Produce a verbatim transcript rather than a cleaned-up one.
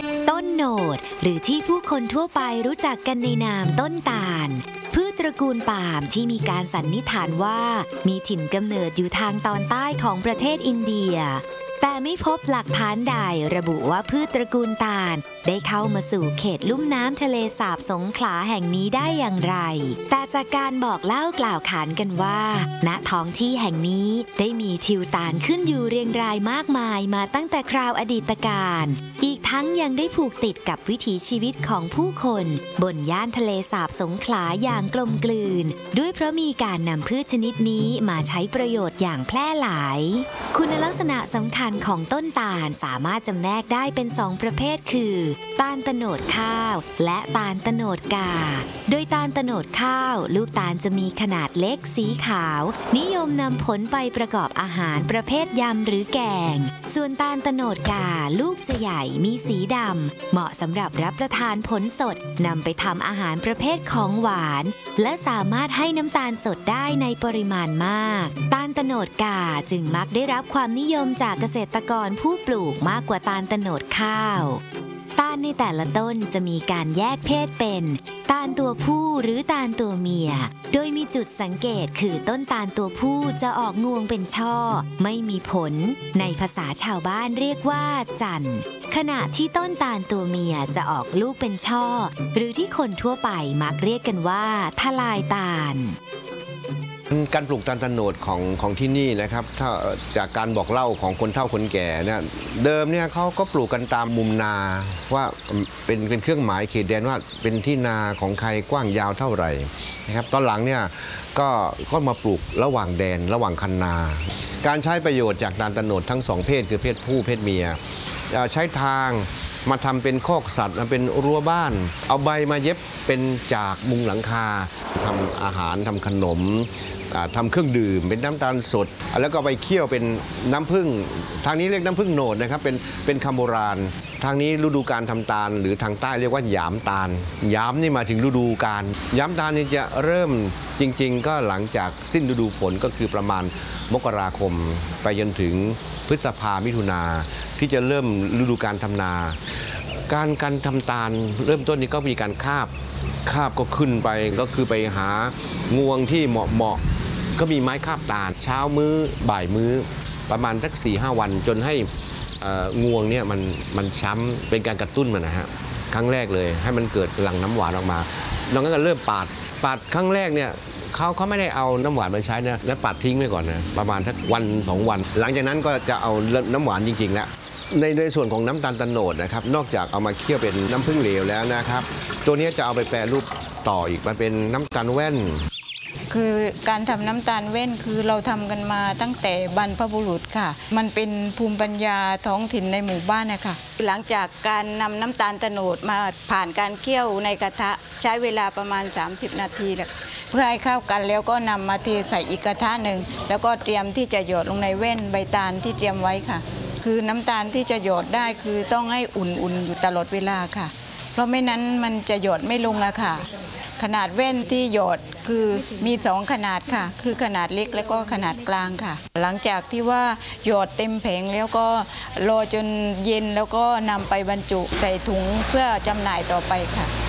ต้นโหนดหรือที่ผู้คนทั่วไปรู้จักกันในนามต้นตาลพืชตระกูลปาล์มที่มีการสันนิษฐานว่ามีถิ่นกำเนิดอยู่ทางตอนใต้ของประเทศอินเดียแต่ไม่พบหลักฐานใดระบุว่าพืชตระกูลตาลได้เข้ามาสู่เขตลุ่มน้ำทะเลสาบสงขลาแห่งนี้ได้อย่างไรแต่จากการบอกเล่ากล่าวขานกันว่าณท้องที่แห่งนี้ได้มีทิวตาลขึ้นอยู่เรียงรายมากมายมาตั้งแต่คราวอดีตการอีกทั้งยังได้ผูกติดกับวิถีชีวิตของผู้คนบนย่านทะเลสาบสงขลาอย่างกลมกลืนด้วยเพราะมีการนำพืชชนิดนี้มาใช้ประโยชน์อย่างแพร่หลายคุณลักษณะสำคัญของต้นตาลสามารถจำแนกได้เป็นสองประเภทคือตาลโตนดข้าวและตาลโตนดกาโดยตาลโตนดข้าวลูกตาลจะมีขนาดเล็กสีขาวนิยมนำผลไปประกอบอาหารประเภทยำหรือแกงส่วนตาลโตนดกาลูกจะใหญ่มีสีดำเหมาะสำหรับรับประทานผลสดนำไปทำอาหารประเภทของหวานและสามารถให้น้ำตาลสดได้ในปริมาณมากตาลโตนดกาจึงมักได้รับความนิยมจากเกษตรกรผู้ปลูกมากกว่าตาลโตนดข้าวตาลในแต่ละต้นจะมีการแยกเพศเป็นตาลตัวผู้หรือตาลตัวเมียโดยมีจุดสังเกตคือต้นตาลตัวผู้จะออกงวงเป็นช่อไม่มีผลในภาษาชาวบ้านเรียกว่าจันทร์ขณะที่ต้นตาลตัวเมียจะออกลูกเป็นช่อหรือที่คนทั่วไปมักเรียกกันว่าทลายตาลการปลูกตาลโตนดของของที่นี่นะครับถ้าจากการบอกเล่าของคนเฒ่าคนแก่เนี่ยเดิมเนี่ยเขาก็ปลูกกันตามมุมนาว่าเป็นเป็นเครื่องหมายเขตแดนว่าเป็นที่นาของใครกว้างยาวเท่าไหร่นะครับตอนหลังเนี่ยก็ก็มาปลูกระหว่างแดนระหว่างคันนาการใช้ประโยชน์จากตาลโตนดทั้งสองเพศคือเพศผู้เพศเมียใช้ทางมาทำเป็นคอกสัตว์มาเป็นรั้วบ้านเอาใบมาเย็บเป็นจากมุงหลังคาทำอาหารทำขนมทำเครื่องดื่มเป็นน้ำตาลสดแล้วก็ไปเคี่ยวเป็นน้ำผึ้งทางนี้เรียกน้ำผึ้งโหนดนะครับเป็นเป็นคำโบราณทางนี้ฤดูการทำตาลหรือทางใต้เรียกว่าหยามตาลหยามนี่มาถึงฤดูการหยามตาลนี่จะเริ่มจริงๆก็หลังจากสิ้นฤดูฝนก็คือประมาณมกราคมไปจนถึงพฤษภามิถุนาที่จะเริ่มฤดูการทำนาการการทำตาลเริ่มต้นนี้ก็มีการคาบคาบก็ขึ้นไปก็คือไปหางวงที่เหมาะเหมาะก็มีไม้คาบตาลเช้ามื้อบ่ายมื้อประมาณสักสี่ห้าวันจนให้งวงเนี่ยมันมันช้ำเป็นการกระตุ้นมันนะฮะครั้งแรกเลยให้มันเกิดหลั่งน้ำหวานออกมาน้องก็เริ่มปาดปาดครั้งแรกเนี่ยเขาเขาไม่ได้เอาน้ำหวานมาใช้นะแล้วปาดทิ้งไว้ก่อนนะประมาณสักวันสองวันหลังจากนั้นก็จะเอาน้ำหวานจริงๆแล้วในในส่วนของน้ำตาลโตนดนะครับนอกจากเอามาเคี่ยวเป็นน้ำผึ้งเหลวแล้วนะครับตัวนี้จะเอาไปแปรรูปต่ออีกมาเป็นน้ำตาลแว่นคือการทำน้ำตาลแว่นคือเราทำกันมาตั้งแต่บรรพบุรุษค่ะมันเป็นภูมิปัญญาท้องถิ่นในหมู่บ้านนะคะหลังจากการนำน้ำตาลโตนดมาผ่านการเคี่ยวในกระทะใช้เวลาประมาณสามสิบนาทีเพื่อให้เข้ากันแล้วก็นำมาเทใส่อีกกระทะหนึ่งแล้วก็เตรียมที่จะหยดลงในแว่นใบตาลที่เตรียมไว้ค่ะคือน้ำตาลที่จะหยดได้คือต้องให้อุ่นๆอยู่ตลอดเวลาค่ะเพราะไม่นั้นมันจะหยดไม่ลงอะค่ะขนาดแว่นที่หยดคือมีสองขนาดค่ะคือขนาดเล็กและก็ขนาดกลางค่ะหลังจากที่ว่าหยดเต็มแผงแล้วก็รอจนเย็นแล้วก็นำไปบรรจุใส่ถุงเพื่อจำหน่ายต่อไปค่ะ